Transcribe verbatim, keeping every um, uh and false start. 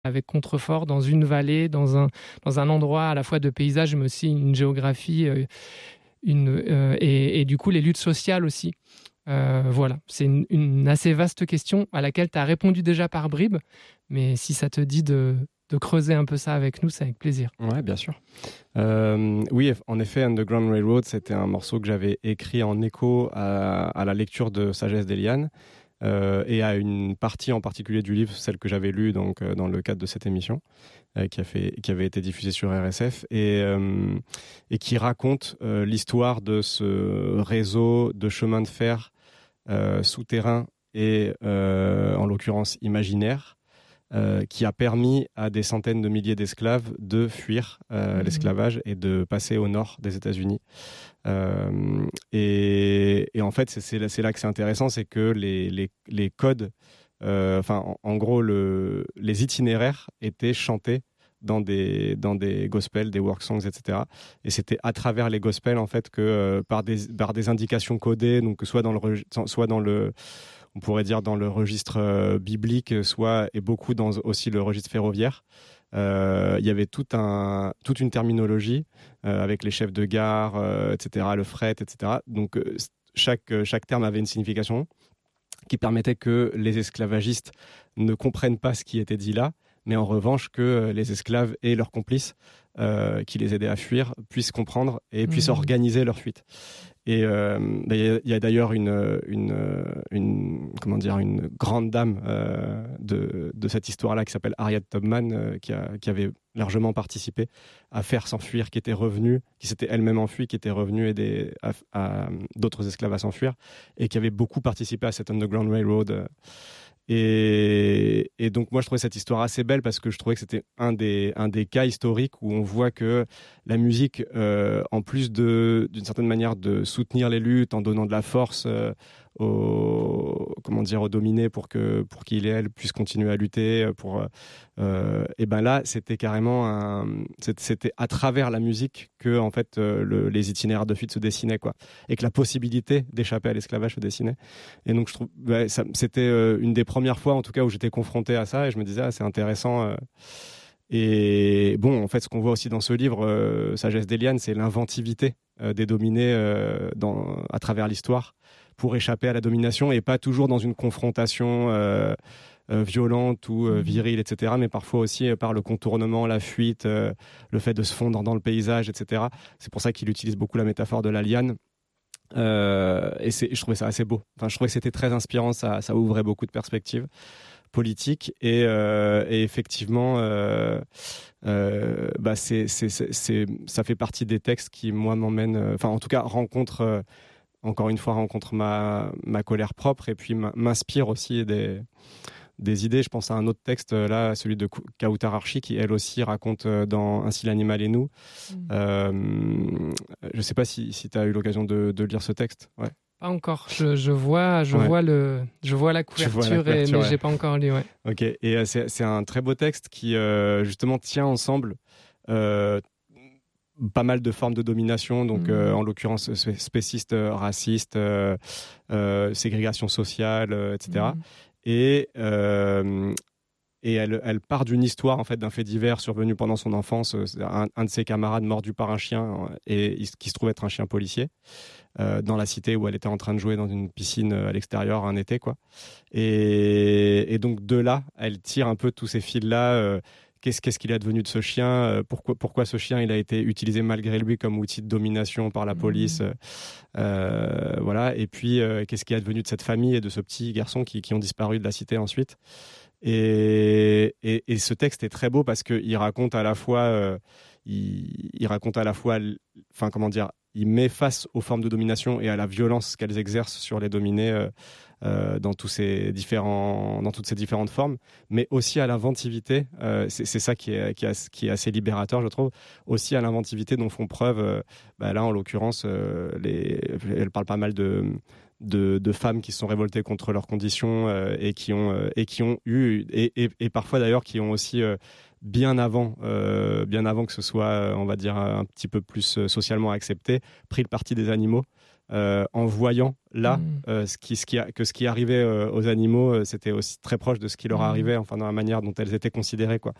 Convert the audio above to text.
avec contrefort dans une vallée, dans un, dans un endroit à la fois de paysage, mais aussi une géographie, euh, une, euh, et, et du coup les luttes sociales aussi. Euh, voilà, c'est une, une assez vaste question à laquelle tu as répondu déjà par bribes, mais si ça te dit de, de creuser un peu ça avec nous, c'est avec plaisir. Ouais, bien sûr. Euh, oui, en effet, Underground Railroad, c'était un morceau que j'avais écrit en écho à, à la lecture de Sagesse d'Eliane. Euh, et à une partie en particulier du livre, celle que j'avais lue donc, euh, dans le cadre de cette émission, euh, qui, a fait, qui avait été diffusée sur R S F, et, euh, et qui raconte euh, l'histoire de ce réseau de chemins de fer euh, souterrains et, euh, en l'occurrence, imaginaires, euh, qui a permis à des centaines de milliers d'esclaves de fuir euh, mmh. l'esclavage et de passer au nord des États-Unis. Euh, et, et en fait, c'est, c'est, là, c'est là que c'est intéressant, c'est que les, les, les codes, euh, enfin, en, en gros, le, les itinéraires étaient chantés dans des, dans des gospels, des work songs, et cetera. Et c'était à travers les gospels, en fait, que euh, par, des, par des indications codées, donc soit dans le, soit dans le on pourrait dire dans le registre euh, biblique, soit et beaucoup dans aussi le registre ferroviaire. Euh, il y avait tout un, toute une terminologie euh, avec les chefs de gare, euh, et cetera, le fret, et cetera. Donc euh, chaque, chaque terme avait une signification qui permettait que les esclavagistes ne comprennent pas ce qui était dit là, mais en revanche que les esclaves et leurs complices euh, qui les aidaient à fuir puissent comprendre et puissent mmh. organiser leur fuite. Et il euh, y, y a d'ailleurs une, une, une, comment dire, une grande dame euh, de, de cette histoire-là qui s'appelle Harriet Tubman, euh, qui, a, qui avait largement participé à faire s'enfuir, qui était revenue, qui s'était elle-même enfuie, qui était revenue aider à, à, à d'autres esclaves à s'enfuir, et qui avait beaucoup participé à cette Underground Railroad. Euh, Et, et donc moi je trouvais cette histoire assez belle parce que je trouvais que c'était un des, un des cas historiques où on voit que la musique, euh, en plus de, d'une certaine manière de soutenir les luttes en donnant de la force euh, aux, comment dire, aux dominés pour, que, pour qu'ils et elles puissent continuer à lutter, pour, euh, et ben là c'était carrément un, c'était à travers la musique que en fait, euh, le, les itinéraires de fuite se dessinaient, quoi, et que la possibilité d'échapper à l'esclavage se dessinait. Et donc je trouve, ouais, ça, c'était euh, une des première fois en tout cas où j'étais confronté à ça et je me disais ah, c'est intéressant euh... et bon en fait ce qu'on voit aussi dans ce livre euh, Sagesse d'Eliane, c'est l'inventivité euh, des dominés euh, dans, à travers l'histoire pour échapper à la domination et pas toujours dans une confrontation euh, euh, violente ou euh, virile, etc., mais parfois aussi euh, par le contournement, la fuite, euh, le fait de se fondre dans le paysage, etc. C'est pour ça qu'il utilise beaucoup la métaphore de la liane. Euh, et c'est, je trouvais ça assez beau. Enfin, je trouvais que c'était très inspirant, ça, ça ouvrait beaucoup de perspectives politiques et, euh, et effectivement, euh, euh, bah c'est, c'est, c'est, c'est, ça fait partie des textes qui moi m'emmènent, enfin en tout cas rencontre, euh, encore une fois rencontre ma ma colère propre et puis m'inspire aussi des des idées. Je pense à un autre texte, là, celui de Kautar Archi, qui elle aussi raconte dans Ainsi l'animal et nous. Mmh. Euh, je ne sais pas si, si tu as eu l'occasion de, de lire ce texte. Ouais. Pas encore. Je, je, vois, je, ouais. vois le, je vois la couverture, vois la couverture et, mais ouais. je n'ai pas encore lu. Ouais. Ok, et euh, c'est, c'est un très beau texte qui, euh, justement, tient ensemble euh, pas mal de formes de domination, donc mmh. euh, en l'occurrence spéciste, raciste, euh, euh, ségrégation sociale, euh, et cetera. Mmh. Et, euh, et elle, elle part d'une histoire, en fait, d'un fait divers survenu pendant son enfance. Un, un de ses camarades mordu par un chien, et qui se trouve être un chien policier, euh, dans la cité où elle était en train de jouer dans une piscine à l'extérieur un été, quoi. Et, et donc de là, elle tire un peu tous ces fils-là. Euh, Qu'est-ce, qu'est-ce qu'il est devenu de ce chien ? Pourquoi, pourquoi ce chien il a été utilisé malgré lui comme outil de domination par la police ? Mmh. euh, Voilà. Et puis, euh, qu'est-ce qui est devenu de cette famille et de ce petit garçon qui, qui ont disparu de la cité ensuite ? Et, et, et ce texte est très beau parce qu'il raconte à la fois, euh, il, il raconte à la fois, enfin comment dire, il met face aux formes de domination et à la violence qu'elles exercent sur les dominés. Euh, Euh, dans tous ces différents, dans toutes ces différentes formes, mais aussi à l'inventivité. Euh, c'est, c'est ça qui est, qui, est, qui est assez libérateur, je trouve. Aussi à l'inventivité dont font preuve, euh, bah là en l'occurrence, euh, les, elle parle pas mal de, de, de femmes qui se sont révoltées contre leurs conditions euh, et qui ont euh, et qui ont eu et, et, et parfois d'ailleurs qui ont aussi euh, bien avant, euh, bien avant que ce soit, on va dire, un petit peu plus socialement accepté, pris le parti des animaux. euh, en voyant là mmh. euh, ce qui, ce qui a, que ce qui arrivait euh, aux animaux, euh, c'était aussi très proche de ce qui leur mmh. arrivait, enfin dans la manière dont elles étaient considérées, quoi.